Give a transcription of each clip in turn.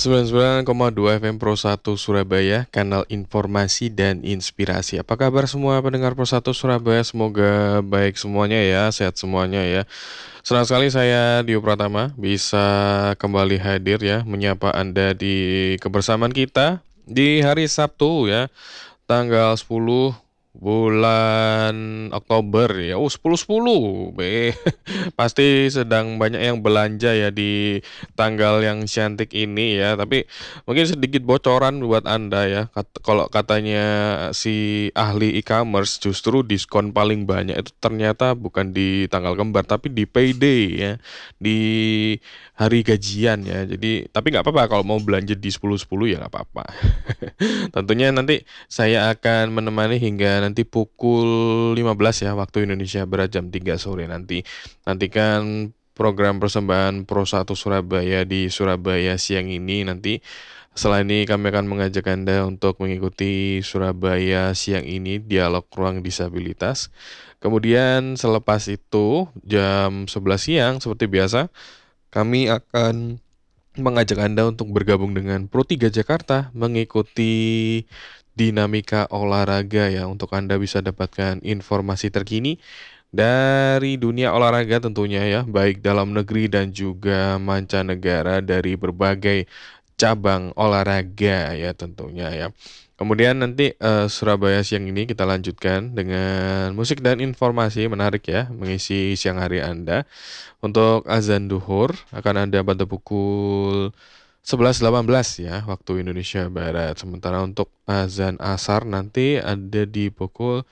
99,2 FM Pro 1 Surabaya, kanal informasi dan inspirasi. Apa kabar semua pendengar Pro 1 Surabaya? Semoga baik semuanya ya, sehat semuanya ya. Senang sekali saya Dio Pratama bisa kembali hadir ya, menyapa Anda di kebersamaan kita di hari Sabtu ya, tanggal 10 bulan Oktober ya. Oh, 10-10. Pasti sedang banyak yang belanja ya di tanggal yang cantik ini ya. Tapi mungkin sedikit bocoran buat Anda ya. Kalau katanya si ahli e-commerce, justru diskon paling banyak itu ternyata bukan di tanggal kembar tapi di payday ya. Di hari gajian ya. Jadi tapi nggak apa-apa kalau mau belanja di 10-10 ya nggak apa-apa. Tentunya nanti saya akan menemani hingga nanti pukul 15 ya, waktu Indonesia Barat jam 3 sore nanti. Nantikan program persembahan Pro 1 Surabaya di Surabaya siang ini nanti. Setelah ini kami akan mengajak Anda untuk mengikuti Surabaya siang ini, dialog ruang disabilitas. Kemudian selepas itu jam 11 siang seperti biasa kami akan mengajak Anda untuk bergabung dengan Pro 3 Jakarta mengikuti dinamika olahraga ya, untuk Anda bisa dapatkan informasi terkini dari dunia olahraga tentunya ya, baik dalam negeri dan juga mancanegara dari berbagai cabang olahraga ya tentunya ya. Kemudian nanti Surabaya siang ini kita lanjutkan dengan musik dan informasi menarik ya, mengisi siang hari Anda. Untuk azan duhur akan ada pada pukul 11.18 ya, waktu Indonesia Barat. Sementara untuk azan asar nanti ada di pukul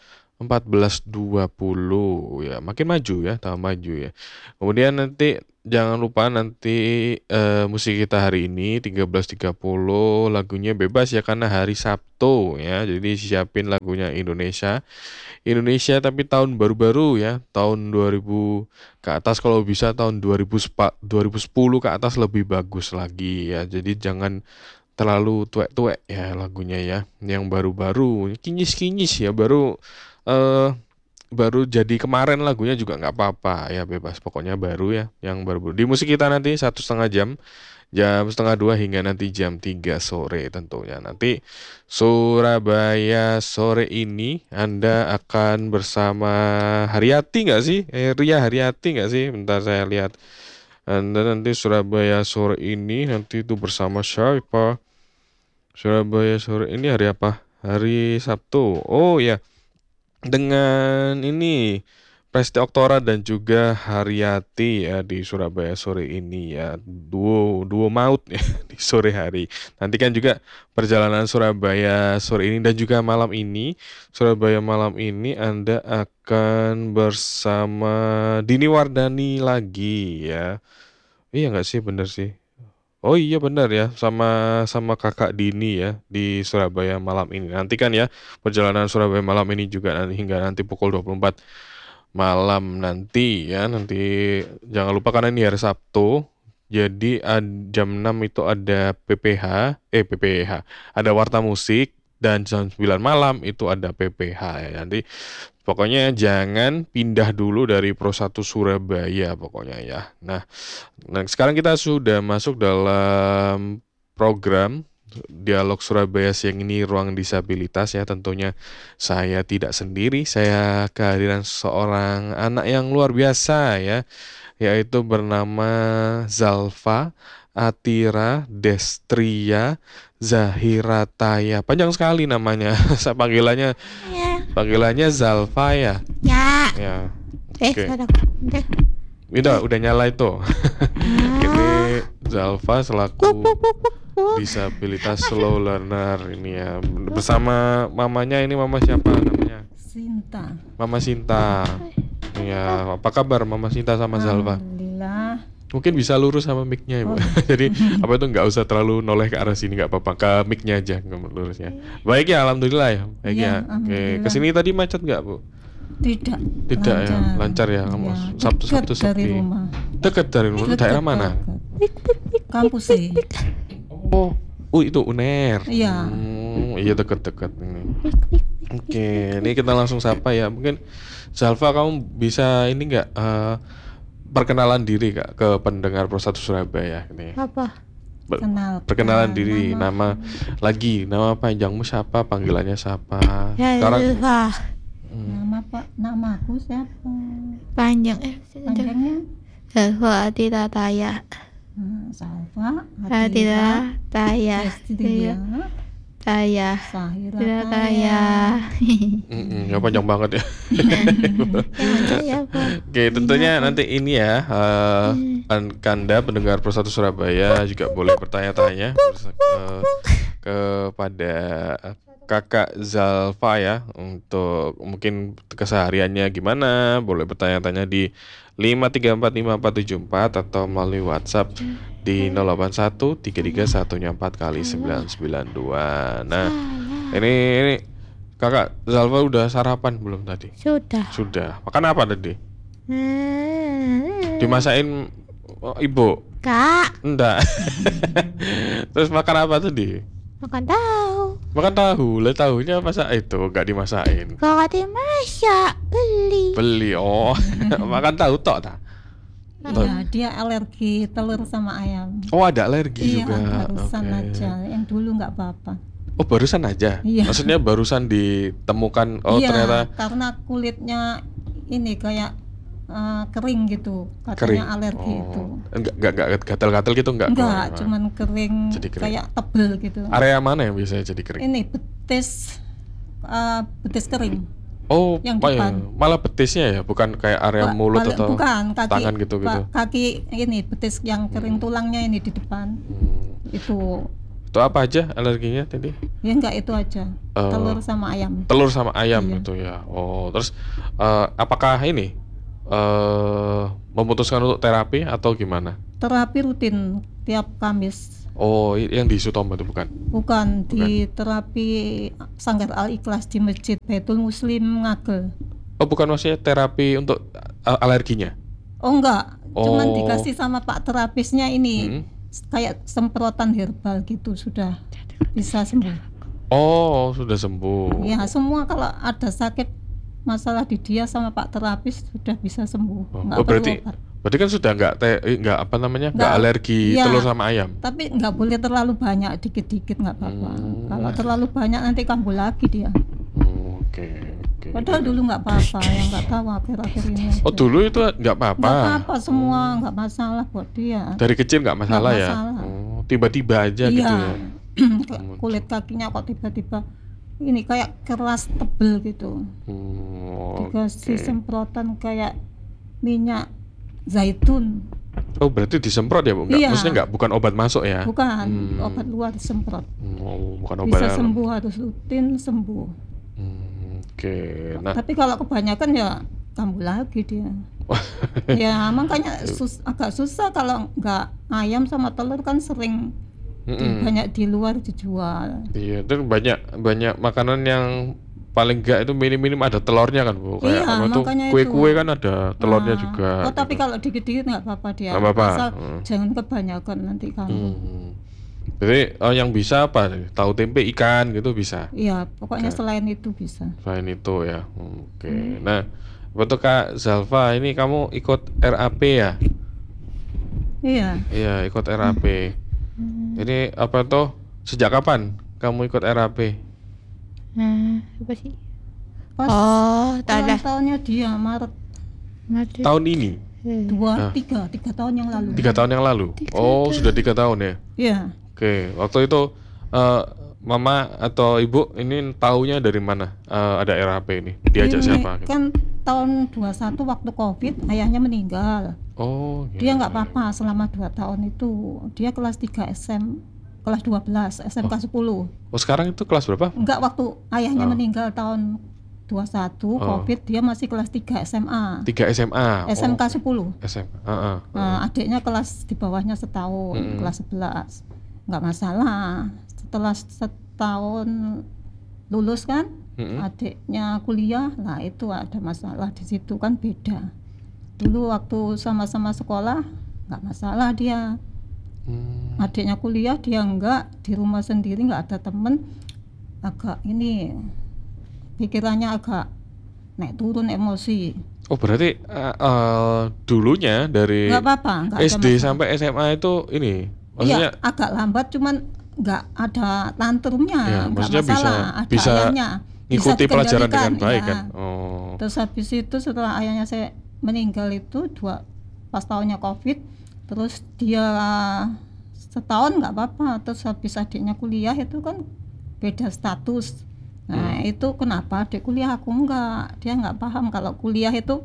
14.20 ya. Makin maju ya, tambah maju ya. Kemudian nanti jangan lupa nanti musik kita hari ini 13.30 lagunya bebas ya karena hari Sabtu ya. Jadi siapin lagunya Indonesia. Indonesia tapi tahun baru-baru ya, tahun 2000 ke atas, kalau bisa tahun 2010 ke atas lebih bagus lagi ya. Jadi jangan terlalu tuek-tuek ya lagunya ya. Yang baru-baru, kinyis-kinyis ya, eh baru jadi kemarin lagunya juga nggak apa-apa ya, bebas pokoknya baru ya, yang baru di musik kita nanti 1,5 jam, jam setengah 2 hingga nanti jam 3 sore tentunya. Nanti Surabaya sore ini Anda akan bersama Haryati nggak sih? Ria Haryati nggak sih? Bentar saya lihat. Anda nanti Surabaya sore ini nanti itu bersama siapa? Surabaya sore ini hari apa? Hari Sabtu. Oh ya, dengan ini Presti Oktora dan juga Haryati ya di Surabaya sore ini ya, duo duo maut ya di sore hari. Nanti kan juga perjalanan Surabaya sore ini dan juga malam ini, Surabaya malam ini Anda akan bersama Dini Wardani lagi ya. Iya nggak sih, bener sih. Oh iya benar ya, sama sama Kakak Dini ya di Surabaya malam ini. Nanti kan ya perjalanan Surabaya malam ini juga nanti hingga nanti pukul 24 malam nanti ya. Nanti jangan lupa karena ini hari Sabtu. Jadi jam 6 itu ada PPH, ada Warta Musik, dan jam 9 malam itu ada PPH ya. Nanti pokoknya jangan pindah dulu dari Pro 1 Surabaya pokoknya ya. Nah, sekarang kita sudah masuk dalam program Dialog Surabaya siang ini, ruang disabilitas ya. Tentunya saya tidak sendiri, saya kehadiran seorang anak yang luar biasa ya, yaitu bernama Zalfa Atira Destria Zahirataya. Panjang sekali namanya. Saya Ya. panggilannya Zalfa ya. Ya. Ya. Oke. Sadap. Udah nyala itu. Ini Zalfa selaku disabilitas slow learner ini ya, bersama mamanya. Ini mama siapa namanya? Sinta. Mama Sinta. Ya, apa kabar Mama Sinta sama Zalfa? Alhamdulillah. Mungkin bisa lurus sama mic-nya Ibu. Jadi apa itu nggak usah terlalu noleh ke arah sini, nggak apa-apa, ke mic-nya aja, nggak lurusnya. Baik ya, alhamdulillah ya. Baik Ya, ya. Oke, alhamdulillah. kesini tadi macet nggak Bu? Tidak. Tidak ya, lancar ya kamu. Ya, Sabtu dekat dari sepi. rumah. Dekat dari rumah. Dekat Daerah mana? banget. Kampus sih. Oh, itu UNER. Iya. Iya dekat-dekat ini. Oke, ini kita langsung sapa ya. Mungkin Zalfa, kamu bisa ini nggak perkenalan diri Kak ke pendengar Pro 1 Surabaya ini. Apa? Perkenalan diri, nama panjangmu siapa, panggilannya siapa? Sekarang Zalfa. Namaku siapa? Panjangnya Zalfa Atila Taya. Salva, Atila Taya. Destia, Taya. Sahira Atila Taya. Taya. Ya panjang banget ya. Oke, tentunya nanti ini ya, Kanda pendengar Persatu Surabaya juga boleh bertanya-tanya kepada Kakak Zalfa ya, untuk mungkin kesehariannya gimana, boleh bertanya-tanya di 5345474 atau melalui WhatsApp di 081 33114 kali 992. Nah, ini Kakak Zalfa udah sarapan belum tadi? Sudah. Makan apa tadi? Dimasakin ibu? Kak, Enggak. Terus makan apa tadi? makan tahu. Makan tahu. Lah tahunya masak itu, enggak dimasakin. Kak dimasak, beli. Beli. Oh. Makan tahu tok ta? Iya, dia alergi telur sama ayam. Oh, ada alergi Iya, juga. barusan Oke. aja. Yang dulu nggak apa-apa. Oh, barusan aja. Iya. Maksudnya barusan ditemukan. Oh, Iya, ternyata karena kulitnya ini kayak kering gitu, kering. katanya alergi itu. Enggak gatal-gatal gitu enggak? Enggak, cuman kering, Jadi kering. kayak tebel gitu. Area mana yang biasanya jadi kering? Ini betis kering. Oh, yang depan. malah betisnya ya, bukan kayak area mulut atau bukan, kaki, tangan gitu-gitu. Kaki ini betis yang kering, tulangnya ini di depan. Itu apa aja alerginya tadi? ya enggak itu aja. Telur sama ayam. Telur sama ayam Iya. gitu ya. Oh, terus apakah ini memutuskan untuk terapi atau gimana? Terapi rutin tiap Kamis. Oh, yang di Sutomo itu bukan? Bukan, di terapi Sanggar Al-Ikhlas di Masjid Baitul Muslim Ngagel. Oh, bukan, maksudnya terapi untuk alerginya? Oh enggak, cuman Oh. dikasih sama Pak terapisnya ini kayak semprotan herbal gitu, sudah bisa sembuh. Oh, sudah sembuh. Ya, semua kalau ada sakit masalah di dia sama Pak terapis sudah bisa sembuh. Nggak perlu obat. Berarti kan sudah nggak apa namanya, nggak alergi iya. telur sama ayam. Tapi nggak boleh terlalu banyak, dikit-dikit nggak apa-apa. Kalau terlalu banyak nanti kambuh lagi dia. Oke. Padahal dulu nggak apa-apa, yang nggak tahu akhir-akhir ini. Oh, dulu itu nggak apa-apa. Nggak apa-apa, semua nggak masalah buat dia. Dari kecil nggak masalah ya? Oh, tiba-tiba aja gitu ya. Kulit kakinya kok tiba-tiba ini kayak keras tebel gitu. Dikasih semprotan kayak minyak zaitun. Oh, berarti disemprot ya, Bu? Nggak, Iya. maksudnya bukan obat masuk ya? Bukan, obat luar disemprot. Oh, bukan obat. Bisa sembuh, harus rutin sembuh. Oke. Nah, tapi kalau kebanyakan ya kambuh lagi dia. Ya makanya agak susah kalau nggak ayam sama telur kan sering banyak di luar dijual. Iya, itu banyak makanan yang paling enggak itu minim-minim ada telurnya kan, Bu. Kayak Iya, apa tuh, makanya kue-kue itu. kan ada telurnya juga. Oh, tapi gitu. kalau dikit-dikit nggak apa-apa dia. Nggak apa-apa. Asal jangan kebanyakan nanti kambuh. Jadi yang bisa apa? Tahu tempe, ikan gitu bisa. Iya, pokoknya selain itu bisa. Selain itu ya. Oke. Nah, betul Kak Zalfa, ini kamu ikut RAP ya? Iya. Iya, ikut RAP. Ini apa tuh? Sejak kapan kamu ikut RAP? Apa sih? Pas Oh, ulang tahunnya dia Maret Tahun ini? 3 tahun yang lalu. 3 tahun yang lalu? Oh, sudah 3 tahun ya? Iya. Oke, waktu itu Mama atau Ibu ini taunya dari mana ada RAP ini? Diajak Ini siapa? Gitu? kan tahun 21 waktu Covid ayahnya meninggal. Oh, Dia nggak apa-apa selama 2 tahun itu. Dia kelas 3 kelas 12, SMK 10. Oh, sekarang itu kelas berapa? Enggak, waktu ayahnya meninggal tahun 21 Covid dia masih kelas 3 SMA. 3 SMA. SMK 10. SMA. Nah, adiknya kelas di bawahnya setahun, kelas 11. Nggak masalah. Setelah setahun lulus kan, adiknya kuliah, nah itu ada masalah di situ kan beda. Dulu waktu sama-sama sekolah nggak masalah dia. Adiknya kuliah dia enggak, di rumah sendiri nggak ada temen, agak ini pikirannya agak naik turun emosi. Oh, berarti dulunya dari Nggak apa-apa, nggak ada SD masalah. sampai SMA itu ini Maksudnya Iya, agak lambat cuman nggak ada tantrumnya, ya, nggak maksudnya masalah, ada bisa ayahnya, bisa ngikuti pelajaran dengan dikendalikan, baik iya. kan. Oh. Terus habis itu setelah ayahnya saya meninggal itu pas tahunnya COVID, terus dia setahun nggak apa-apa, terus habis adiknya kuliah itu kan beda status. Nah itu kenapa adik kuliah aku enggak, dia nggak paham kalau kuliah itu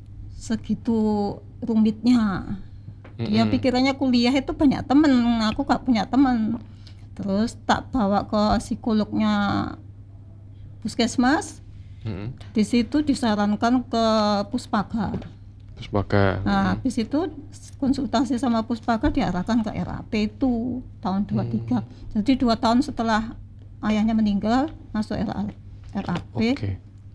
segitu rumitnya. Dia pikirannya kuliah itu banyak temen, aku gak punya temen. Terus tak bawa ke psikolognya puskesmas, di situ disarankan ke Puspaga. Nah, habis itu konsultasi sama Puspaga diarahkan ke RAP itu tahun 23. Jadi 2 tahun setelah ayahnya meninggal masuk RAP. Oke.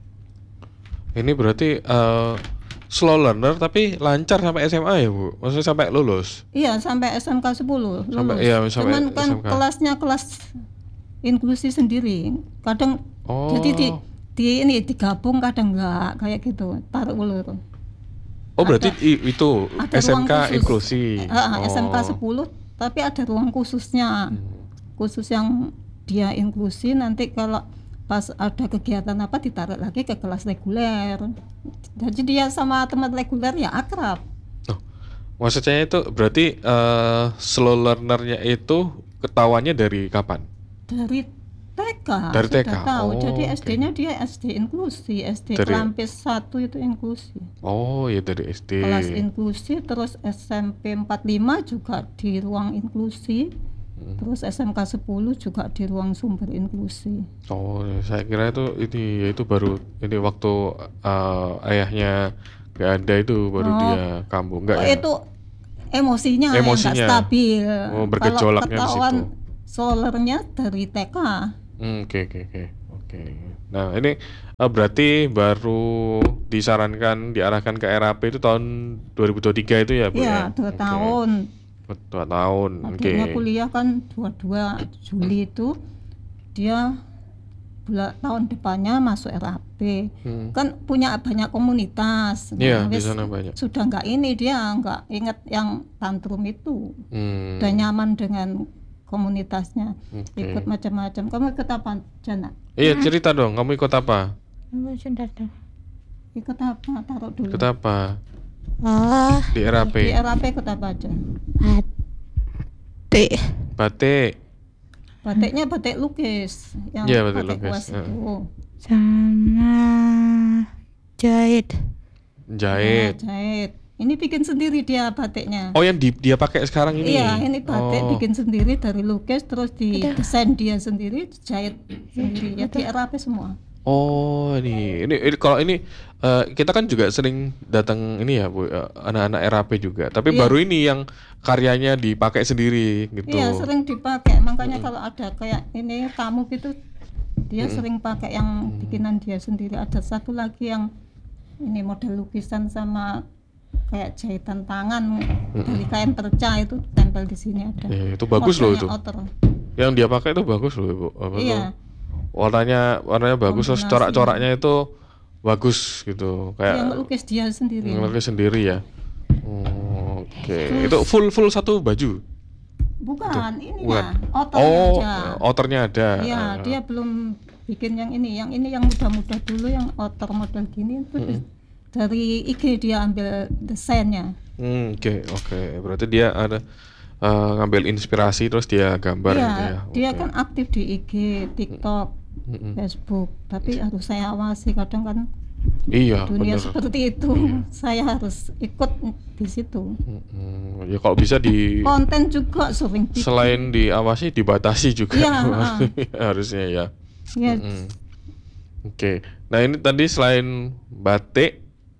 Ini berarti slow learner tapi lancar sampai SMA ya Bu? Maksudnya sampai lulus? Iya, sampai SMK 10 lulus. Sampai Cuman kan SMK. kelasnya kelas inklusi sendiri. Kadang jadi ini digabung, kadang enggak kayak gitu, taruh ulur. Berarti itu ada SMK ruang khusus. inklusi. SMK 10 tapi ada ruang khususnya. Khusus yang dia inklusi, nanti kalau pas ada kegiatan apa ditaruh lagi ke kelas reguler. Jadi dia sama teman reguler ya akrab. Maksudnya itu berarti slow learnernya itu ketahuannya dari kapan? Dari TK. Dari TK. Tahu. Jadi oke. SD-nya dia SD inklusi, SD Dari- Kelampis 1 itu inklusi. Oh ya dari SD. Kelas inklusi, terus SMP 45 juga di ruang inklusi. Terus SMK 10 juga di ruang sumber inklusi. Oh, saya kira itu baru ini waktu ayahnya nggak ada itu baru dia kambuh, enggak ya? Itu emosinya yang nggak stabil. Bergejolaknya di Kalau ketahuan situ. solernya dari TK. Oke. Nah ini berarti baru diarahkan ke RAP itu tahun 2023 itu ya Bu? Iya, 2 tahun. 2 tahun. Adiknya kuliah kan 22 Juli itu, dia tahun depannya masuk RAP. Kan punya banyak komunitas. Iya, di sana banyak. Sudah nggak dia nggak ingat yang tantrum itu. Udah nyaman dengan komunitasnya. Ikut macam-macam. Kamu ikut apa, Jana? Iya, cerita dong, kamu ikut apa? Sebentar dong. Ikut apa? Taruh dulu. Ikut apa? Oh, Di RAP. Di RAP ikut apa aja? batik Batiknya batik lukis, yang Iya, batik pakai lukis, kuas itu. sama jahit. Jahit. Jahit. Ini bikin sendiri dia batiknya. Oh, yang dia pakai sekarang ini? Iya, ini batik bikin sendiri dari lukis, terus didesain dia sendiri, jahit sendiri. Ya di RAP semua. Oh, ini kalau ini kita kan juga sering datang ini ya Bu, anak-anak RAP juga. Tapi baru ini yang karyanya dipakai sendiri gitu. Iya, sering dipakai. Makanya kalau ada kayak ini tamu gitu, dia sering pakai yang bikinan dia sendiri. Ada satu lagi yang ini model lukisan sama kayak jahitan tangan dari kain perca, itu tempel di sini ada. Itu bagus loh itu. Outer. Yang dia pakai itu bagus loh Ibu. Iya. Warnanya bagus, terus corak-coraknya itu bagus gitu, kayak Yang lukis dia sendiri. ngelukis sendiri ya. Oke. Itu full satu baju? Bukan, ini Bukan. ya, outernya aja. Outernya ada. Iya, dia belum bikin yang ini yang mudah-mudah dulu, yang outer model gini itu dari IG dia ambil desainnya. Oke. Berarti dia ada ngambil inspirasi terus dia gambar Iya, gitu ya. dia kan aktif di IG, TikTok, Facebook, tapi harus saya awasi, kadang kan Iya, dunia bener. seperti itu. Saya harus ikut di situ. Ya kalau bisa Konten juga sering bikin. selain diawasi dibatasi juga. Iya, harusnya ya. Ya, Oke. Nah, ini tadi selain batik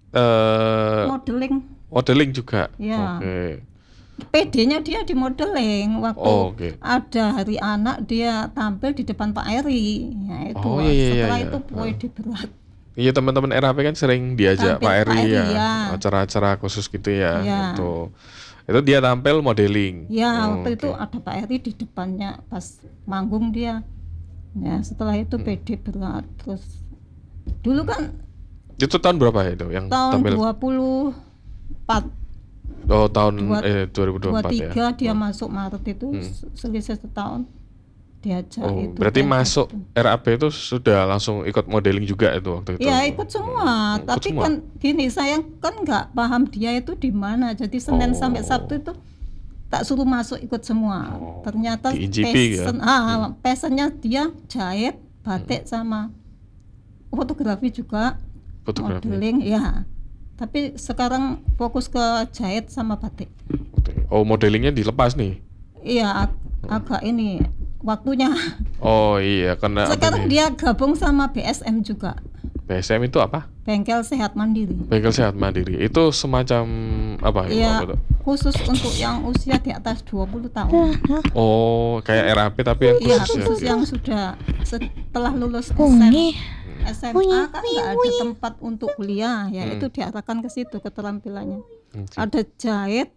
modeling juga. Iya. Oke. PD-nya dia di modeling waktu Oke. ada hari anak, dia tampil di depan Pak Eri. Ya itu. Setelah itu PD berat. Iya, teman-teman RAP kan sering diajak Tampil Pak Eri ya, ya. acara-acara khusus gitu ya. Iya. Itu dia tampil modeling. Ya, waktu itu ada Pak Eri di depannya pas manggung dia. Ya, setelah itu PD berat. Terus dulu kan Itu tahun berapa ya itu yang tahun tampil? 24 Oh, tahun Dua- 2024 ya. 23 dia masuk Maret itu, selisih setahun diajak Oh, itu. berarti pentas masuk itu. RAP itu sudah langsung ikut modeling juga itu waktu itu. Ya ikut semua, Ikut tapi semua? kan gini, saya kan nggak paham dia itu di mana. Jadi Senin sampai Sabtu itu tak suruh masuk ikut semua. Oh, Ternyata diincipi ya? passionnya dia jahit, batik sama fotografi juga, Fotografi. modeling ya. Tapi sekarang fokus ke jahit sama batik. Oh, modelingnya dilepas nih. Iya, agak ini waktunya. Oh iya, karena apa Sekarang nih? dia gabung sama BSM juga, BSM itu apa? Bengkel Sehat Mandiri. Bengkel Sehat Mandiri. Itu semacam apa ya? Iya, Apa tuh? khusus untuk yang usia di atas 20 tahun. Oh, kayak RAP tapi yang Iya, khusus ya. khusus yang sudah setelah lulus Bunyi. SMA kan nggak ada tempat untuk kuliah, ya itu diarahkan ke situ keterampilannya. Ada jahit,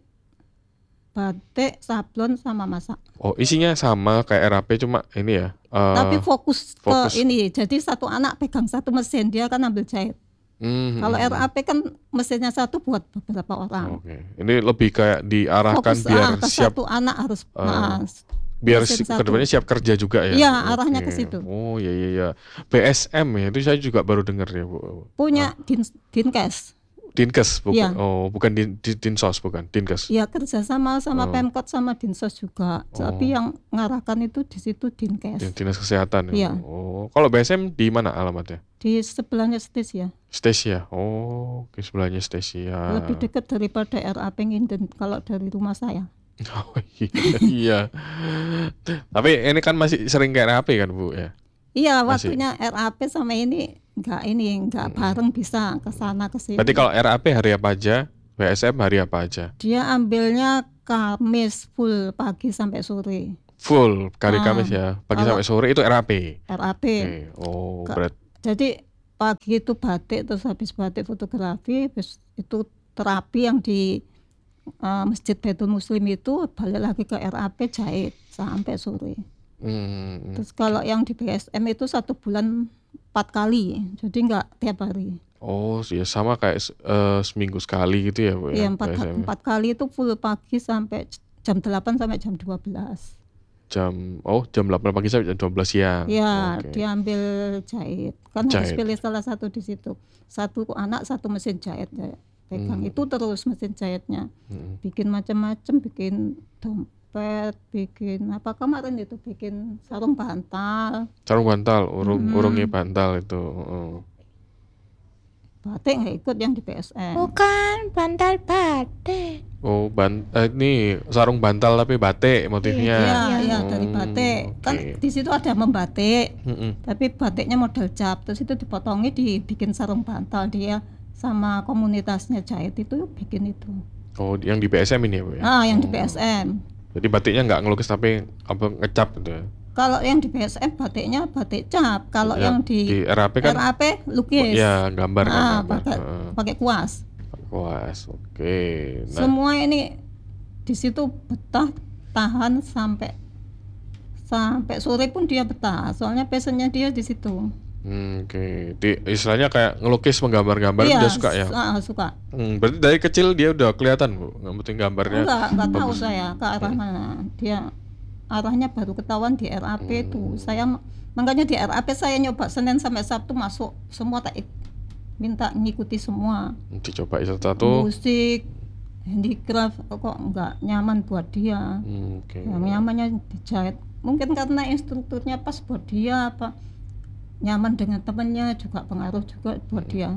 batik, sablon sama masak. Oh, isinya sama kayak RAP cuma ini ya. Tapi fokus fokus. ke ini. Jadi satu anak pegang satu mesin, dia kan ambil jahit. Kalau RAP kan mesinnya satu buat beberapa orang. Oke. Ini lebih kayak diarahkan Fokus biar ke siap, satu anak harus biar mesin satu. kedepannya siap kerja juga ya. Iya, arahnya Oke. ke situ. Oh iya iya iya. BSM ya, itu saya juga baru dengar ya, Bu. Punya Dinkes. Dinkes bukan. Iya. Oh, bukan Dinsos bukan, Dinkes. Ya kerjasama sama Pemkot sama Dinsos juga. Tapi yang ngarahkan itu di situ Dinkes. Dinas Kesehatan ya. Iya. Oh, kalau BSM di mana alamatnya? Di sebelahnya Stesia. Stesia. Oh, oke, sebelahnya Stesia. Lebih dekat daripada RAP Nginden kalau dari rumah saya. Oh iya. Tapi ini kan masih sering kayak RAP kan, Bu ya? Iya, Masih. waktunya RAP sama ini enggak bareng, bisa ke sana ke sini. Berarti kalau RAP hari apa aja, BSM hari apa aja? Dia ambilnya Kamis full pagi sampai sore. Full hari Kamis ya, pagi Kalau- sampai sore itu RAP. RAP. Oke. Oh, berat. Jadi pagi itu batik, terus habis batik fotografi, habis itu terapi yang di Masjid Baitul Muslim itu, balik lagi ke RAP jahit sampai sore. Terus kalau yang di BSM itu 1 bulan 4 kali, jadi enggak tiap hari. Oh, ya sama kayak seminggu sekali gitu ya, Bu ya. Iya, BSM. 4 kali itu full pagi sampai jam 8 sampai jam 12. Jam 8 pagi sampai jam 12 siang. Ya, Oke. diambil jahit. Kan harus Jahit. pilih salah satu di situ. Satu anak, satu mesin jahit ya. Pegang itu terus mesin jahitnya. Bikin macam-macam, bikin dompet, bikin apa kemarin itu, bikin sarung bantal. Sarung bantal, urungnya bantal itu. Oh. Batik nggak ikut yang di PSN. Bukan bantal batik. Oh, ini sarung bantal tapi batik motifnya. Iya, dari batik. oke. Kan di situ ada membatik. Mm-mm. Tapi batiknya model cap, terus itu dipotongi dibikin sarung bantal. Dia sama komunitasnya jahit itu bikin itu. Oh, yang di BSM ini ya, Bu ya. Yang di PSM. Jadi batiknya nggak ngelukis tapi apa ngecap gitu ya. Kalau yang di PSM batiknya batik cap. Kalau Ya, yang di RAP kan RAP lukis. ya gambar kan gambar. pakai kuas. Kuas. Oke. Nah, Semua ini di situ betah, tahan sampai sore pun dia betah. Soalnya passionnya dia di situ. oke. Istilahnya kayak ngelukis menggambar-gambar Iya, dia suka ya. Suka. Berarti dari kecil dia udah kelihatan, Bu. Nggak penting gambarnya. Enggak tahu saya ke arah mana. Dia arahnya baru ketahuan di RAP itu. Saya makanya di RAP saya nyoba Senin sampai Sabtu masuk semua, tak minta ngikuti semua. Dicoba satu-satu. Musik, handicraft kok enggak nyaman buat dia. Oke. Yang nyamannya dijahit. Mungkin karena instrukturnya pas buat dia, apa nyaman dengan temennya juga pengaruh juga buat dia.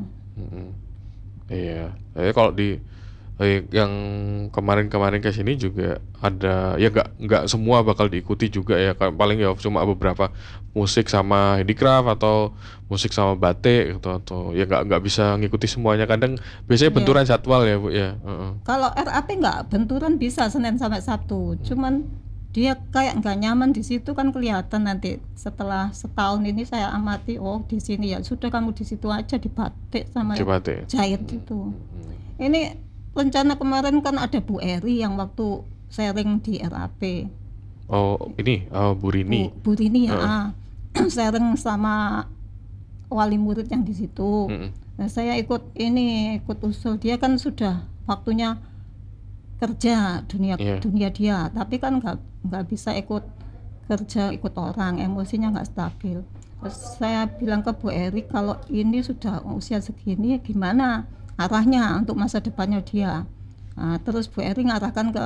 Iya. Jadi kalau di yang kemarin ke sini juga ada ya nggak semua bakal diikuti juga ya, paling ya cuma beberapa musik sama handicraft atau musik sama batik gitu, atau ya nggak bisa ngikuti semuanya, kadang biasanya benturan jadwal ya, Bu ya. Kalau RAP nggak benturan, bisa Senin sampai Sabtu. Cuman dia kayak nggak nyaman di situ kan kelihatan nanti setelah setahun ini saya amati, oh di sini ya sudah, kamu di situ aja di batik sama Di batik. jahit itu. Ini rencana kemarin kan ada Bu Eri yang waktu sharing di RAP. Oh ini Bu Rini. Bu Rini ya, sharing sama wali murid yang di situ. Nah, saya ikut usul, dia kan sudah waktunya kerja dunia Iya. dunia dia, tapi kan nggak bisa ikut kerja ikut orang, emosinya nggak stabil. Terus saya bilang ke Bu Erik, kalau ini sudah usia segini gimana arahnya untuk masa depannya dia. Nah, terus Bu Erik ngarahkan ke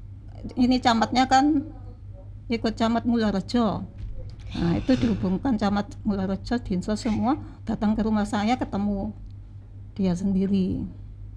ini camatnya kan ikut camat Mulorejo. Nah, itu dihubungkan camat Mulorejo, Dinsos semua datang ke rumah saya, ketemu dia sendiri.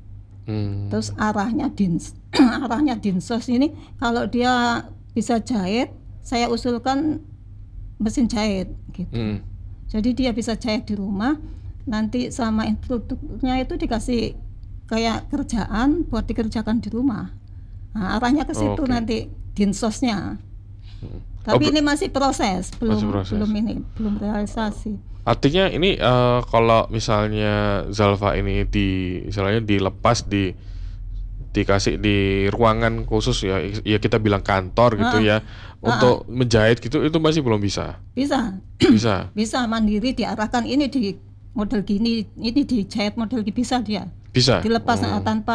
Terus arahnya arahnya Dinsos ini kalau dia bisa jahit, saya usulkan mesin jahit gitu. Jadi dia bisa jahit di rumah, nanti sama instrukturnya itu dikasih kayak kerjaan buat dikerjakan di rumah. Nah, arahnya ke situ nanti Dinsosnya. Tapi ini masih proses, belum realisasi. Artinya ini kalau misalnya Zalfa ini misalnya dilepas dikasih di ruangan khusus ya kita bilang kantor gitu ya, untuk menjahit gitu, itu masih belum bisa. Bisa mandiri, diarahkan ini di model gini, ini dijahit model gini, bisa dia. Bisa Dilepas tanpa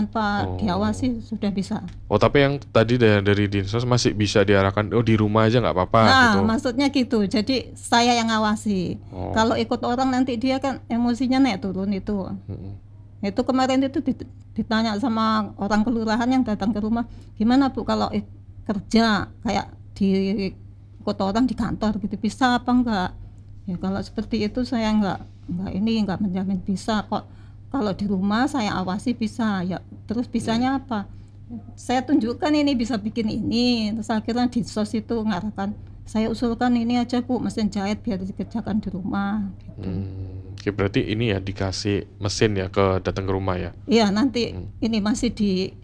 diawasi sudah bisa. Tapi yang tadi dari Dinsos masih bisa diarahkan di rumah aja nggak apa-apa gitu. Maksudnya gitu. Jadi saya yang ngawasi. Kalau ikut orang nanti dia kan emosinya naik turun itu. Itu kemarin itu ditanya sama orang kelurahan yang datang ke rumah, gimana Bu kalau kerja kayak di ikut orang di kantor gitu, bisa apa enggak? Ya kalau seperti itu saya enggak menjamin bisa kok. Kalau di rumah saya awasi bisa ya. Terus bisanya apa? Saya tunjukkan ini bisa bikin ini. Terus akhirnya Dinsos itu ngarahkan, saya usulkan ini aja Bu, mesin jahit biar dikerjakan di rumah gitu. Oke, berarti ini ya dikasih mesin ya datang ke rumah ya? Iya, nanti ini masih di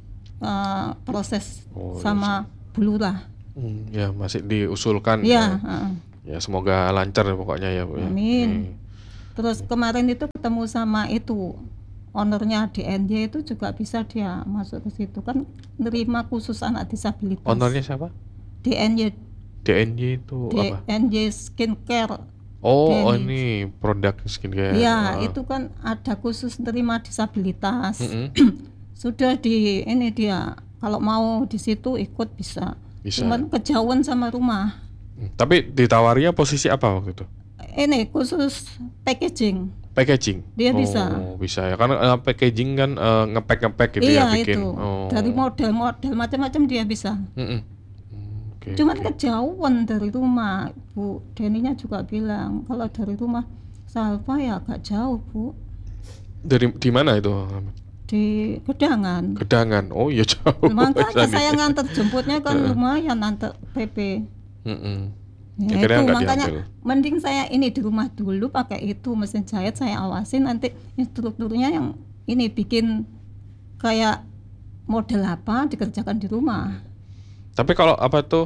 proses sama Bu Lurah. Ya masih diusulkan. Iya. Ya semoga lancar pokoknya ya Bu. Amin. Terus kemarin itu ketemu sama itu ownernya DNY, itu juga bisa dia masuk ke situ kan, nerima khusus anak disabilitas. Ownernya siapa? DNY itu apa? DNY Skincare. Ini produk skincare. Iya, itu kan ada khusus nerima disabilitas. Sudah ini dia kalau mau di situ ikut bisa. Cuman kejauhan sama rumah. Tapi ditawarinya posisi apa waktu itu? Ini khusus packaging. Dia bisa ya, karena packaging kan ngepek gitu ya bikin. Itu. Dari model macam-macam dia bisa. Cuman kejauhan dari rumah. Bu Deninya juga bilang kalau dari rumah Zalfa ya agak jauh Bu. Di mana itu? Di Gedangan. Oh iya jauh. Makanya saya nganter jemputnya kan lumayan, nganter PP. Ya itu makanya mending saya ini di rumah dulu pakai itu mesin jahit, saya awasin, nanti instrukturnya yang ini bikin kayak model apa dikerjakan di rumah. Tapi kalau apa tuh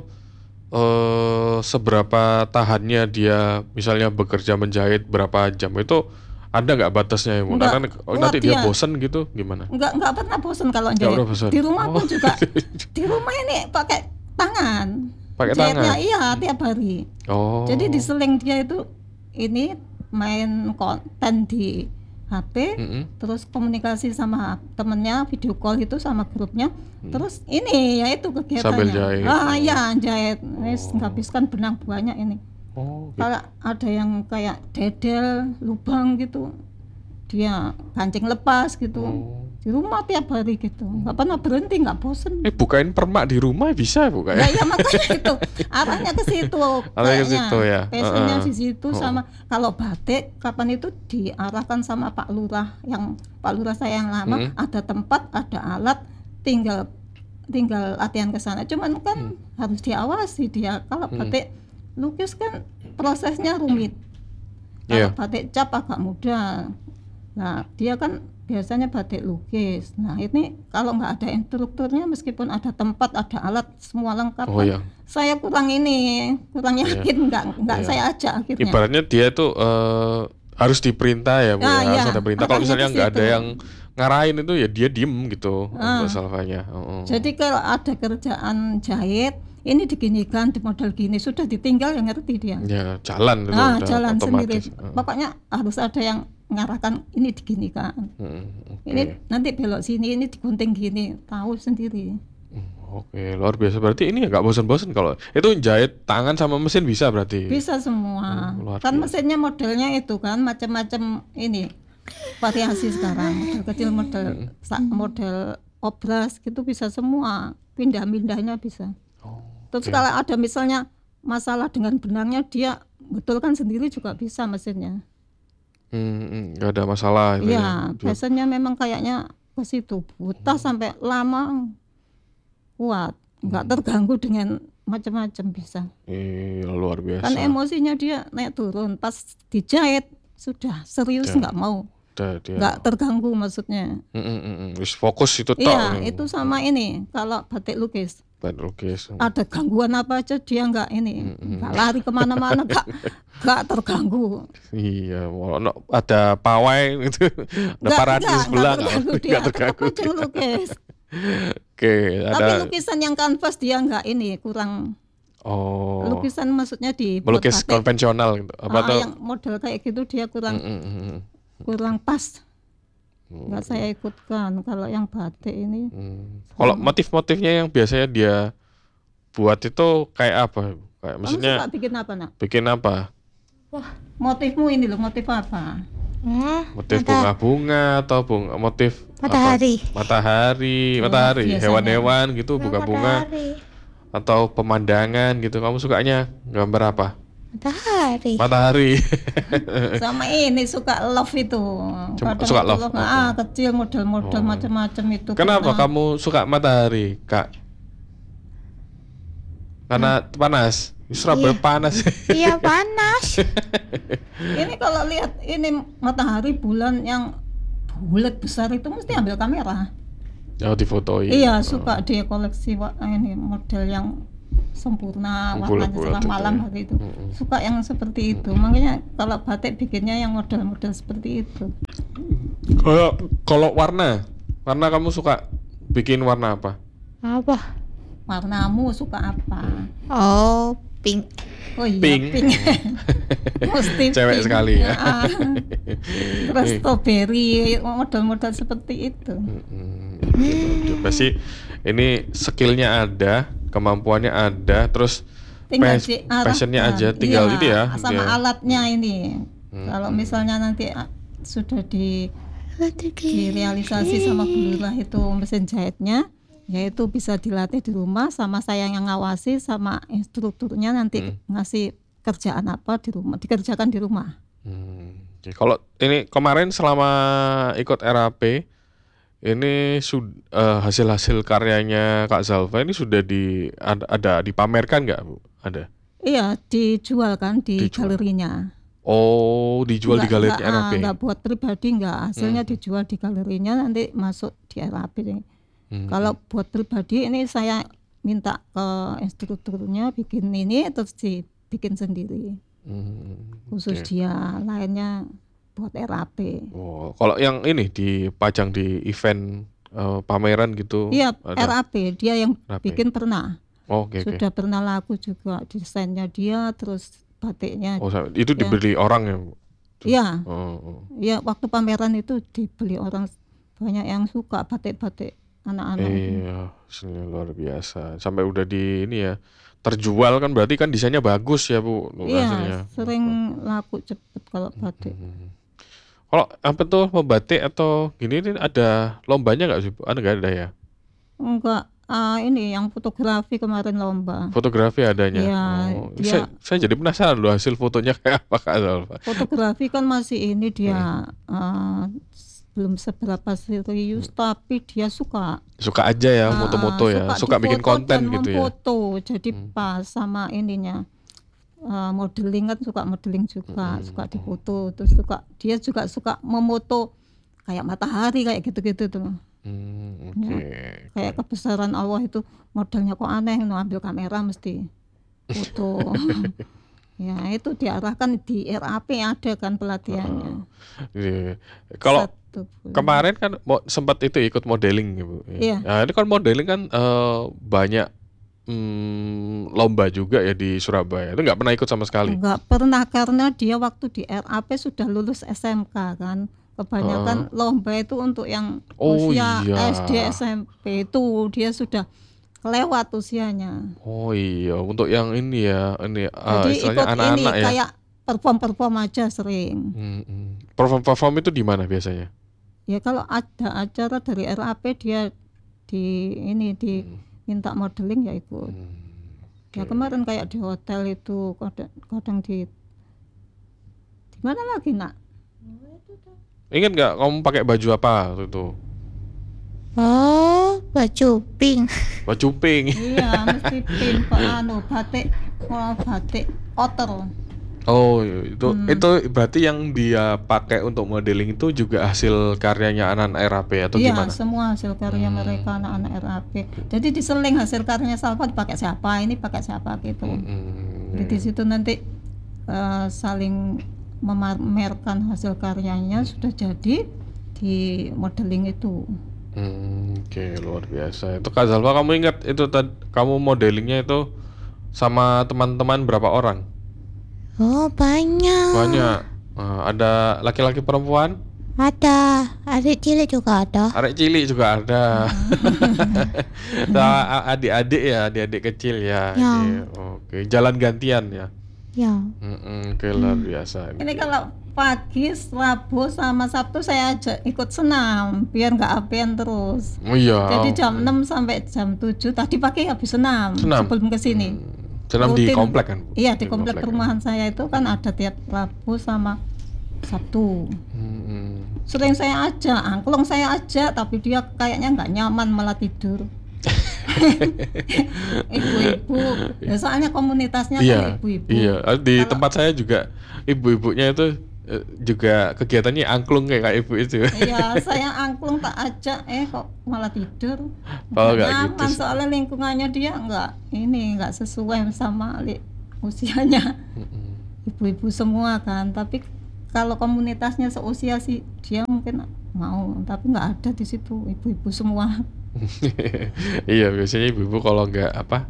seberapa tahannya dia misalnya bekerja menjahit berapa jam itu ada nggak batasnya ya Bu? Karena nanti dia bosen gitu gimana? Nggak pernah bosen kalau jahit. Di rumah pun juga di rumah ini pakai tangan. Jahitnya iya tiap hari. Jadi diseling dia itu ini main konten di HP, terus komunikasi sama temennya, video call itu sama grupnya, terus ini ya itu kegiatannya. Sambil jahit. Jahit. Menghabiskan benang banyak ini. Kalau ada yang kayak dedel, lubang gitu, dia kancing lepas gitu. Di rumah tiap hari gitu, nggak pernah berhenti, nggak bosen. Bukain permak di rumah bisa buka ya? Ya makanya itu arahnya ke situ. Arahnya ke situ ya. Passionnya di situ sama kalau batik kapan itu diarahkan sama Pak Lurah, yang Pak Lurah saya yang lama, ada tempat, ada alat, tinggal latihan ke sana. Cuman kan harus diawasi dia. Kalau batik lukis kan prosesnya rumit. Kalau batik cap agak mudah. Nah dia kan biasanya batik lukis. Nah ini kalau nggak ada instrukturnya, meskipun ada tempat, ada alat, semua lengkap, saya kurang yakin, nggak saya ajak akhirnya. Ibaratnya dia tuh harus diperintah ya Bu, harus ada perintah. Kalau misalnya nggak ada yang ngarahin itu ya dia diem gitu untuk Zalfanya. Jadi kalau ada kerjaan jahit, ini diginikan, di model gini, sudah ditinggal yang ngerti dia. Ya jalan itu. Jalan sendiri. Pokoknya harus ada yang ngarahkan ini diginikan. Ini nanti belok sini, ini digunting gini, tahu sendiri. Oke, luar biasa. Berarti ini nggak bosan-bosan kalau itu jahit tangan sama mesin bisa berarti? Bisa semua. Kan mesinnya modelnya itu kan macam-macam ini variasi sekarang. Model kecil, model obras gitu bisa semua. Pindah-pindahnya bisa. Terus kalau ada misalnya masalah dengan benangnya, dia betulkan sendiri juga bisa mesinnya. Nggak ada masalah. Iya, biasanya memang kayaknya ke situ buta sampai lama kuat, nggak terganggu dengan macam-macam bisa. Luar biasa. Kan emosinya dia naik turun, pas dijahit sudah serius nggak mau, nggak terganggu maksudnya. Fokus itu. Iya, itu sama ini kalau batik lukis. Ada gangguan apa aja dia nggak nggak lari kemana-mana, nggak terganggu. Iya, ada pawai itu, ada parade sebelah nggak terganggu. Lukis. Oke, tapi lukisan yang kanvas dia nggak kurang. Lukisan maksudnya di melukis batik, konvensional gitu. Yang model kayak gitu dia kurang pas. Nggak saya ikutkan kalau yang batik ini. Kalau motif-motifnya yang biasanya dia buat itu kayak apa? Kayak maksudnya suka bikin apa, Nak? Bikin apa? Wah, motifmu ini loh, motif apa? Motif bunga-bunga atau motif matahari. Matahari, hewan-hewan gitu, bunga-bunga atau pemandangan gitu. Kamu sukanya gambar apa? Matahari. Sama ini suka love itu. Suka love. Kecil model-model macam-macam itu. Kenapa kamu suka matahari, Kak? Karena panas. Surabaya panas. Iya panas. Ini kalau lihat ini matahari bulan yang bulat besar itu mesti ambil kamera. Difotoi. Iya, suka dia koleksi ini model yang sempurna warnanya cerah malam hari itu. Suka yang seperti itu. Makanya kalau batik bikinnya yang model-model seperti itu. Kalau warna kamu suka bikin warna apa? Warnamu suka apa? Pink. Oh iya, pink. Mesti cewek pink. Sekali ya. Terus strawberry, model-model seperti itu. Pasti ini skillnya ada, kemampuannya ada, terus passionnya aja, tinggal itu ya. Sama alatnya ini. Kalau misalnya nanti sudah direalisasi sama Bu Lurah itu mesin jahitnya, yaitu bisa dilatih di rumah sama saya yang ngawasi sama instrukturnya nanti ngasih kerjaan apa di rumah, dikerjakan di rumah. Kalau ini kemarin selama ikut RAP ini hasil-hasil karyanya Kak Zalfa ini sudah ada dipamerkan nggak, Bu? Ada? Iya, dijual kan di galerinya. Dijual di galeri RAP. Nggak buat pribadi, nggak, hasilnya dijual di galerinya, nanti masuk di RAP. Kalau buat pribadi ini saya minta ke instrukturnya bikin ini terus dibikin sendiri. Khusus dia, lainnya buat RAP. Kalau yang ini dipajang di event pameran gitu? Iya, RAP dia yang bikin pernah. Sudah pernah laku juga, desainnya dia, terus batiknya. Itu dibeli orang ya, Bu? Iya. Iya, waktu pameran itu dibeli orang, banyak yang suka batik-batik anak-anak. Iya, luar biasa. Sampai udah terjual kan, berarti kan desainnya bagus ya, Bu? Iya, hasilnya. Sering laku cepet kalau batik. Kalau apa tuh membatik atau gini ada lombanya nggak sih, Bu? Nggak ada ya? Enggak. Ini yang fotografi kemarin lomba. Fotografi adanya. Iya. Saya jadi penasaran loh hasil fotonya kayak apa, Kak Zalfa. Fotografi kan masih ini dia belum seberapa serius, tapi dia suka aja ya, foto-foto ya, suka bikin konten gitu ya. Foto, jadi pas sama ininya. Modeling kan suka modeling juga, suka difoto, terus dia juga suka memoto kayak matahari kayak gitu-gitu tuh. Kayak kebesaran Allah itu modelnya kok aneh, ambil kamera mesti foto. Ya itu diarahkan di RAP ada kan pelatihannya. Kalau kemarin kan sempat itu ikut modeling, Bu. Iya. Nah, ini kan modeling kan banyak lomba juga ya di Surabaya. Itu nggak pernah ikut sama sekali? Enggak pernah, karena dia waktu di RAP sudah lulus SMK kan. Kebanyakan lomba itu untuk yang Oh usia iya. SD SMP itu dia sudah kelewat usianya. Oh iya, untuk yang ini ya, Jadi istilahnya ikut ini anak-anak ya. kayak perform aja sering. Perform itu di mana biasanya? Ya kalau ada acara dari RAP dia diminta modeling ya ikut. Ya kemarin kayak di hotel itu kadang di mana lagi nak? Ingat nggak kamu pakai baju apa waktu itu? Oh, baju pink. Baju pink. Iya mesti pink batik outer. Oh itu berarti yang dia pakai untuk modeling itu juga hasil karyanya anak-anak RAP atau Iya, gimana? semua hasil karya mereka anak-anak RAP. Jadi diseling hasil karyanya Salva dipakai siapa, ini pakai siapa gitu. Jadi di situ nanti saling memamerkan hasil karyanya sudah jadi di modeling itu. Oke, luar biasa. Itu Kak Zalfa, kamu ingat itu kamu modelingnya itu sama teman-teman berapa orang? Oh, banyak. Banyak. Ada laki-laki perempuan? Ada. Adik cilik juga ada. Arek cilik juga ada. Adik-adik ya, adik-adik kecil ya. Ya. Oke, jalan gantian ya. Ya. Oke, luar biasa. Ini kalau pagi, Rabu sama Sabtu saya ikut senam biar nggak apian terus. Oh iya. Jadi jam 6 sampai jam 7 tadi pagi habis senam. Sebelum ke sini. Senam di komplek kan? Iya, di komplek perumahan saya itu kan ada tiap Rabu sama Sabtu. Sering saya ajak, angklung saya ajak, tapi dia kayaknya nggak nyaman malah tidur. Ibu-ibu, ya soalnya komunitasnya kan ibu-ibu. Iya, di tempat saya juga ibu-ibunya itu juga kegiatannya angklung kayak ibu itu. Iya, saya angklung tak ajak, kok malah tidur. Oh, Nggak nggak nyaman, gitu. soalnya lingkungannya dia nggak sesuai sama usianya. Ibu-ibu semua kan, tapi kalau komunitasnya seusia sih dia mungkin mau, tapi nggak ada di situ ibu-ibu semua. Iya, biasanya ibu-ibu kalau nggak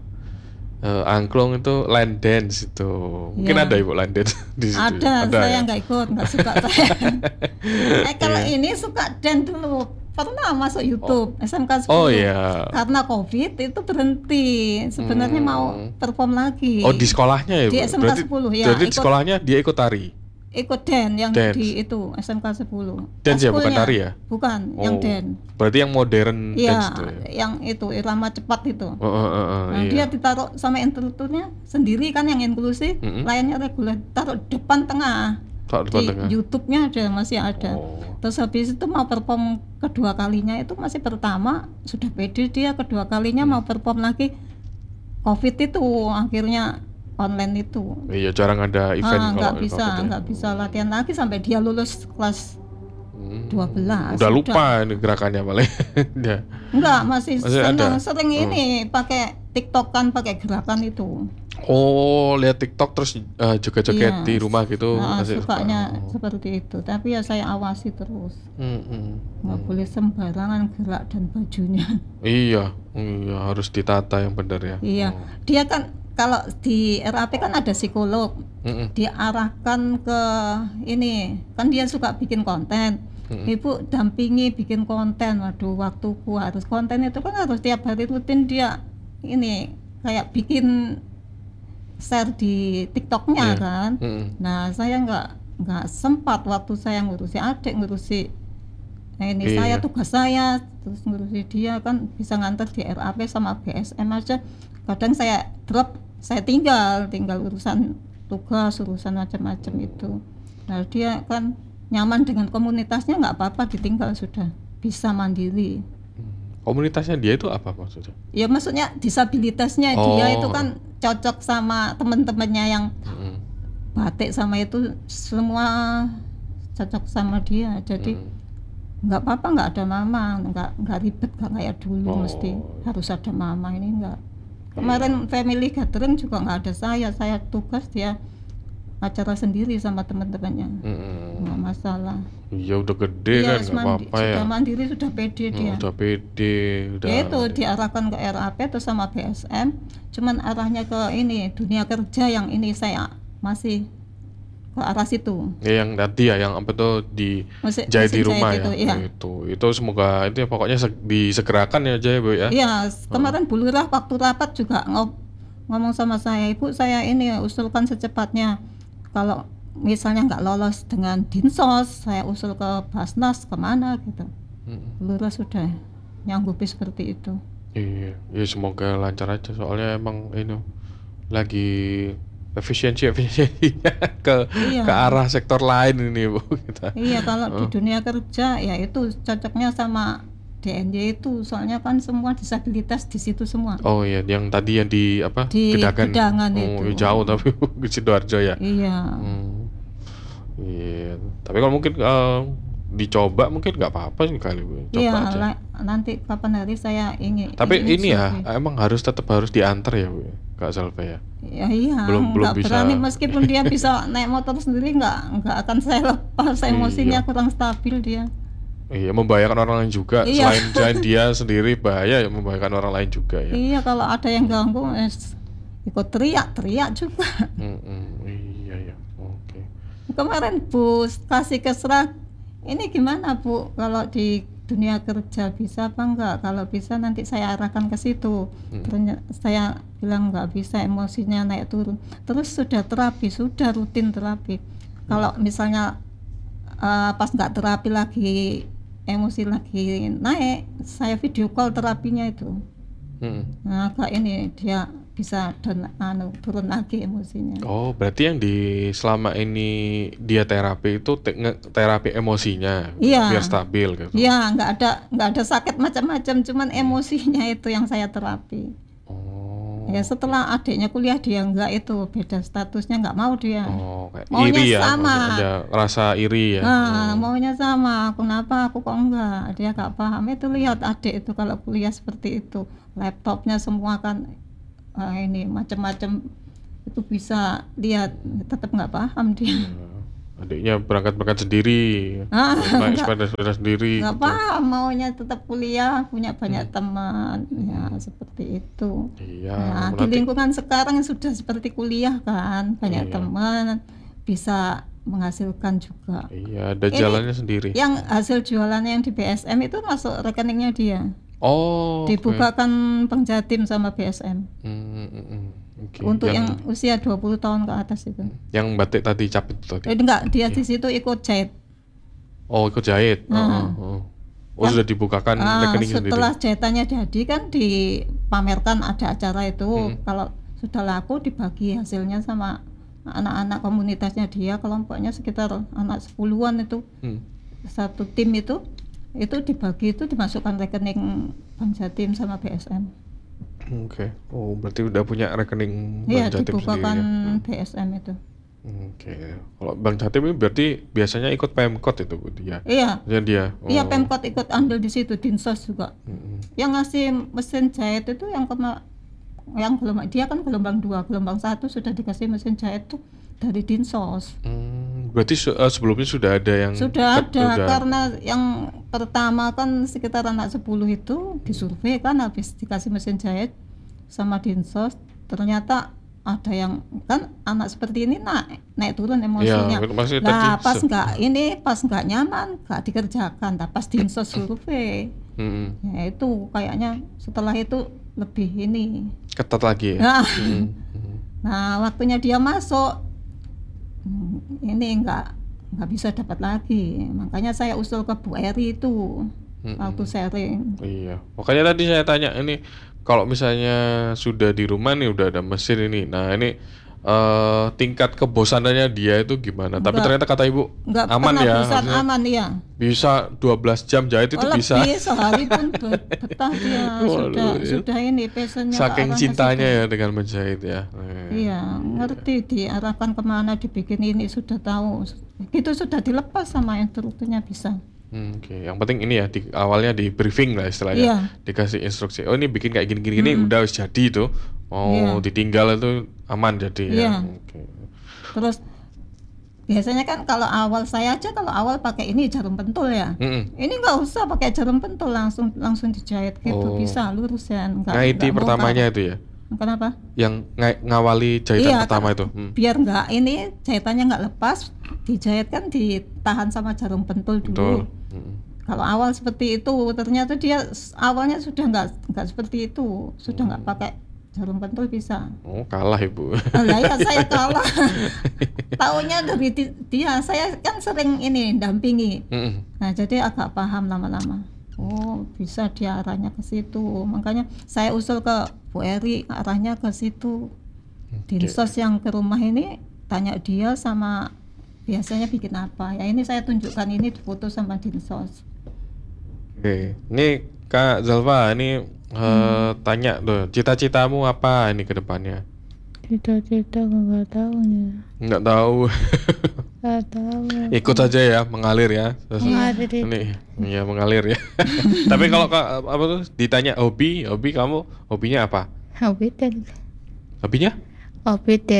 angklung itu line dance itu. Mungkin Ya. ada ibu line dance di situ. Ada, saya ya? nggak ikut, nggak suka saya. Kalau ini suka dance dulu, pernah masuk YouTube SMK 10. Oh iya. Karena COVID itu berhenti. Sebenarnya mau perform lagi. Oh, di sekolahnya ya, Di Bu? SMK 10 ya. Berarti di sekolahnya dia ikut tari. Ikut dance yang Dance. di itu SMK 10. Dance ya, bukan Ekskulnya. tari ya? Bukan, yang Oh, dance. Berarti yang modern Iya, dance itu ya. yang itu irama cepat itu. Nah, Iya. dia ditaruh sama instrukturnya sendiri kan yang inklusif, layarnya reguler, taruh depan tengah. Taruh Di depan tengah. YouTube-nya masih ada. Oh. Terus habis itu mau perform kedua kalinya itu masih pertama sudah pede dia, kedua kalinya mau perform lagi COVID itu akhirnya online itu. Iya, jarang ada event Nggak kalau nggak bisa latihan lagi sampai dia lulus kelas 12. Udah lupa ini gerakannya paling. Ya. Enggak, masih ada? sering ini pakai TikTokan, pakai gerakan itu. Oh, lihat TikTok terus joget-joget Iya. di rumah gitu. Nah, masih sukanya suka. seperti itu. Tapi ya saya awasi terus. Nggak Hmm. boleh sembarangan gerak dan bajunya. Iya, harus ditata yang benar ya. Iya, dia kan kalau di RAP kan ada psikolog, diarahkan ke ini, kan dia suka bikin konten. Ibu dampingi bikin konten, waduh waktuku harus konten itu kan harus tiap hari rutin dia ini kayak bikin share di TikToknya kan. Nah saya nggak sempat waktu saya ngurusi adik, ngurusi ini saya tugas saya terus ngurusi dia kan bisa nganter di RAP sama BSM aja. Kadang saya drop, saya tinggal urusan tugas, urusan macam-macam itu. Nah dia kan nyaman dengan komunitasnya, nggak apa-apa ditinggal sudah bisa mandiri. Komunitasnya dia itu apa maksudnya? Ya maksudnya disabilitasnya dia itu kan cocok sama teman-temannya yang batik sama itu semua cocok sama dia. Jadi nggak apa-apa, nggak ada mama, nggak ribet, nggak kayak dulu mesti harus ada mama, ini nggak. Kemarin family gathering juga nggak ada saya tugas, dia acara sendiri sama teman-temannya, Mm-mm. nggak masalah. Iya udah gede Iya, kan nggak apa-apa ya. sudah mandiri, sudah pede dia. Udah pede, udah. Ya itu diarahkan ke RAP atau sama BSM, cuman arahnya ke ini dunia kerja yang ini saya masih ke arah situ. Ya, yang tadi ya, yang apa tuh dijahit di rumah itu, ya. iya. Itu semoga itu ya, pokoknya disegerakan ya Jay, Bu ya. Iya, kemarin Bu Lurah waktu rapat juga ngomong sama saya, Ibu, saya ini usulkan secepatnya kalau misalnya nggak lolos dengan Dinsos, saya usul ke Basnas kemana gitu. Bu Lurah sudah nyanggupi seperti itu. Iya, ya semoga lancar aja, soalnya emang ini lagi efisiensi ke arah sektor lain ini Bu kita. Iya, kalau di dunia kerja ya itu cocoknya sama DNY itu, soalnya kan semua disabilitas di situ semua. Oh iya, yang tadi yang di apa? Di Gedangan itu. Jauh tapi di Sidoarjo ya. Iya. Iya, tapi kalau mungkin dicoba mungkin nggak apa-apa sih kali Bu. Coba iya, aja. Nanti kapan hari saya ingin. Tapi ini ya, emang tetap harus diantar ya Bu, Kak Salva ya. Ya, iya, belum bisa. Berani meskipun dia bisa naik motor sendiri, nggak akan saya lepas. Emosinya kurang stabil dia. Iya, membahayakan orang lain juga. Iya. Selain dia sendiri bahaya, ya membahayakan orang lain juga ya. Iya, kalau ada yang ganggu, ikut teriak juga. Iya, oke. Kemarin Bu kasih keserah, ini gimana Bu? Kalau di dunia kerja bisa apa enggak? Kalau bisa nanti saya arahkan ke situ. Ternyata saya bilang nggak bisa, emosinya naik turun. Terus sudah rutin terapi. Kalau misalnya pas nggak terapi lagi, emosi lagi naik, saya video call terapinya itu. Nah, kayak ini dia bisa turun lagi emosinya. Oh, berarti yang selama ini dia terapi itu terapi emosinya, iya, biar stabil gitu. Iya, nggak ada sakit macam-macam, cuman emosinya itu yang saya terapi. Oh. Ya setelah adiknya kuliah dia nggak, itu beda statusnya, nggak mau dia. Oh, kayak maunya iri ya, sama. Ada rasa iri ya. Maunya sama. Kenapa aku kok enggak? Dia nggak paham. Itu lihat adik itu kalau kuliah seperti itu, laptopnya semua kan ini macam-macam, itu bisa lihat, tetap nggak paham dia. Adiknya berangkat sendiri, naik sepeda sendiri. Nggak paham, maunya tetap kuliah, punya banyak teman, ya seperti itu. Iya. Nah, di lingkungan sekarang sudah seperti kuliah kan, banyak teman, bisa menghasilkan juga. Iya, ada jalannya sendiri. Yang hasil jualannya yang di BSM itu masuk rekeningnya dia. Oh. Dibukakan Bank Jatim sama BSM. Okay. Untuk yang usia 20 tahun ke atas itu. Yang batik tadi, cap itu tadi. Enggak, dia di situ ikut jahit. Oh, ikut jahit. Sudah dibukakan rekening sendiri. Setelah jahitannya jadi kan dipamerkan, ada acara itu. Kalau sudah laku dibagi hasilnya sama anak-anak komunitasnya dia, kelompoknya sekitar anak 10-an itu. Satu tim itu dibagi, itu dimasukkan rekening Bank Jatim sama BSM. Oke. Oh, berarti udah punya rekening Bank Bank sendiri. Iya, Jatim dibukakan BSM itu. Oke. Kalau Bank Jatim ini berarti biasanya ikut Pemkot itu Bu dia. Iya. Dia. Iya, Pemkot ikut andil di situ, Dinsos juga. Yang ngasih mesin jahit itu yang gelombang, dia kan gelombang 2, gelombang 1 sudah dikasih mesin jahit tuh dari Dinsos. Berarti sebelumnya sudah ada yang karena yang pertama kan sekitar anak 10 itu disurvei kan, habis dikasih mesin jahit sama Dinsos, ternyata ada yang kan anak seperti ini naik turun emosinya. Nah, pas nggak nyaman, nggak dikerjakan, pas Dinsos survei. Ya itu kayaknya setelah itu lebih ini ketat lagi ya. Nah, waktunya dia masuk ini nggak bisa dapat lagi, makanya saya usul ke Bu Eri itu waktu sharing. Iya, makanya tadi saya tanya ini, kalau misalnya sudah di rumah nih, udah ada mesin ini, nah ini tingkat kebosanannya dia itu gimana? Tapi ternyata kata Ibu aman ya, aman ya. Bisa 12 jam jahit itu bisa. Lebih, sehari pun betah dia. Sudah ini passionnya. Saking cintanya ya dengan menjahit ya. Iya, ngerti, diarahkan kemana, dibikin ini sudah tahu. Itu sudah dilepas sama instrukturnya, bisa. Oke. Yang penting ini ya, awalnya di briefing lah istilahnya, dikasih instruksi. Oh ini bikin kayak gini-gini, udah harus jadi itu. Mau ditinggal itu aman jadi. Iya. Okay. Terus biasanya kan kalau awal saya aja kalau awal pakai ini jarum pentul ya. Ini nggak usah pakai jarum pentul, langsung dijahit gitu, bisa lurus ya. Ngaiti pertamanya itu ya. Kenapa? Yang ngawali jahitan pertama itu. Biar nggak ini jahitannya nggak lepas, dijahit kan ditahan sama jarum pentul dulu. Kalau awal seperti itu, ternyata dia awalnya sudah nggak seperti itu, sudah nggak pakai jarum pentul bisa. Oh, kalah Ibu. Lah ya saya kalah. Taunya dari dia, saya kan sering ini dampingi. Nah, jadi agak paham lama-lama. Oh, bisa dia arahnya ke situ. Makanya saya usul ke Bu Eri arahnya ke situ. Dinsos yang ke rumah ini tanya dia sama biasanya bikin apa. Ya ini saya tunjukkan ini foto sama Dinsos. Oke, ini Kak Zalfa ini tanya tuh, cita-citamu apa ini ke depannya? Cita-cita nggak tahu nih. Nggak tahu. Nggak tahu. Ikut saja ya, mengalir ya. Mengalir. Ini ya mengalir ya. Tapi kalau apa tuh ditanya hobi kamu hobinya apa? Hobitin. Hobinya? Hobitin.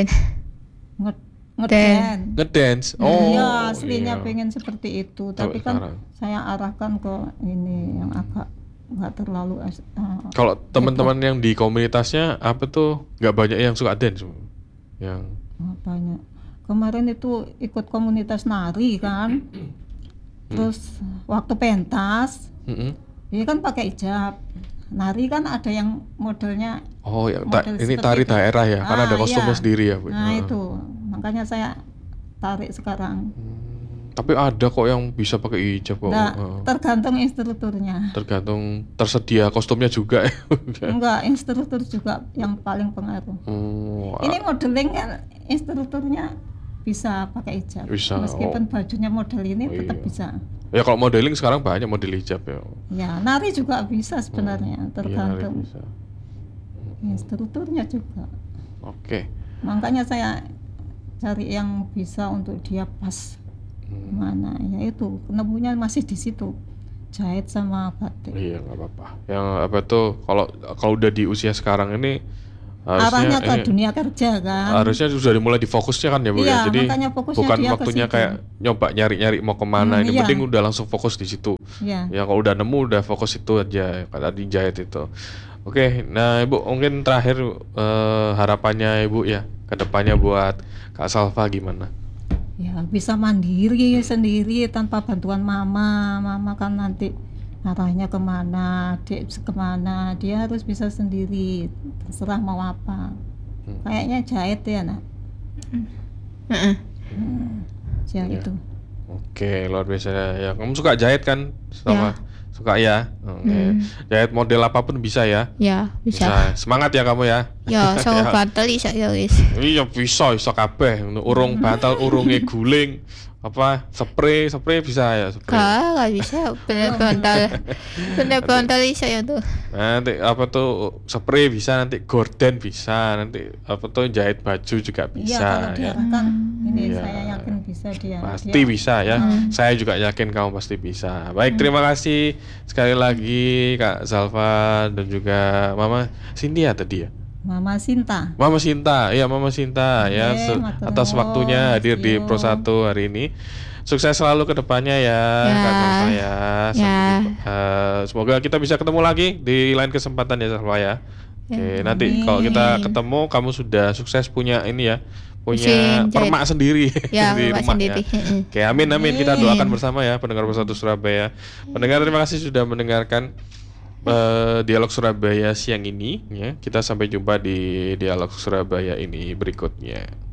Ngedance. Oh. Iya, aslinya pengen seperti itu, tapi kan sekarang saya arahkan ke ini yang agak nggak terlalu kalau teman-teman yang di komunitasnya apa tuh nggak banyak yang suka dance yang banyak. Kemarin itu ikut komunitas nari kan, terus waktu pentas dia kan pakai hijab, nari kan ada yang modelnya ini tari daerah ya, kan ada kostumnya sendiri ya Bu. Nah itu makanya saya tarik sekarang. Tapi ada kok yang bisa pakai hijab kok. Nah, tergantung instrukturnya. Tergantung tersedia kostumnya juga ya. Enggak, instruktur juga yang paling pengaruh. Ini modeling kan instrukturnya bisa pakai hijab. Bisa. Meskipun bajunya model ini tetap bisa. Ya kalau modeling sekarang banyak model hijab ya. Ya, nari juga bisa sebenarnya, tergantung bisa. Instrukturnya juga. Oke. Makanya saya cari yang bisa untuk dia pas. Mana ya itu penemunya masih di situ, jahit sama batik. Iya nggak apa-apa. Yang apa tuh kalau udah di usia sekarang ini arahnya ke dunia kerja kan. Harusnya sudah dimulai difokusnya kan ya Bu ya. Jadi bukan waktunya kayak nyoba nyari-nyari mau kemana. Ini penting udah langsung fokus di situ. Ya kalau udah nemu udah fokus itu aja kayak tadi jahit itu. Oke, nah Ibu mungkin terakhir harapannya Ibu ya kedepannya buat Kak Zalfa gimana? Ya bisa mandiri sendiri tanpa bantuan mama kan nanti arahnya kemana, adik kemana, dia harus bisa sendiri, terserah mau apa. Kayaknya jahit ya nak. Jahit itu. Oke, luar biasa ya. Kamu suka jahit kan? Sama suka ya. Jahit model apapun bisa ya? Ya bisa. Semangat ya kamu ya. Ya sama bantal bisa ya wis. Iya bisa kabeh. Urung bantal, urunge guling, apa spray bisa ya spray. Gak bisa bener bantal bisa ya tuh. Nanti apa tuh spray bisa, nanti gorden bisa, nanti apa tuh jahit baju juga bisa. Iya kalau diarahkan ini saya yakin bisa dia. Pasti bisa ya. Saya juga yakin kamu pasti bisa. Baik, terima kasih sekali lagi Kak Zalfa dan juga Mama Cynthia tadi ya. Mama Sinta. Iya Mama Sinta ya atas waktunya hadir di Pro 1 hari ini. Sukses selalu ke depannya ya Kak Zalfa ya. Semoga kita bisa ketemu lagi di lain kesempatan ya Zalfa ya. Oke, nanti kalau kita ketemu kamu sudah sukses punya ini ya. Punya permak sendiri di rumah ya. Oke, amin kita doakan bersama ya pendengar Pro 1 Surabaya. Pendengar terima kasih sudah mendengarkan Dialog Surabaya siang ini ya. Kita sampai jumpa di Dialog Surabaya ini berikutnya.